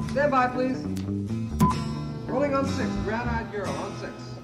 Stand by, please. Rolling on 6. Brown-eyed girl on 6.